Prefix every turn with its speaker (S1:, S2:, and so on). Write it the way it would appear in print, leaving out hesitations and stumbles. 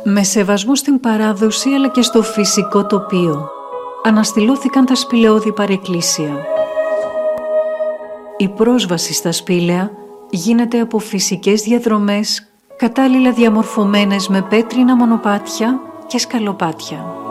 S1: Με σεβασμό στην παράδοση αλλά και στο φυσικό τοπίο, αναστηλώθηκαν τα σπηλαιώδη παρεκκλήσια. Η πρόσβαση στα σπήλαια γίνεται από φυσικές διαδρομές κατάλληλα διαμορφωμένες με πέτρινα μονοπάτια και σκαλοπάτια.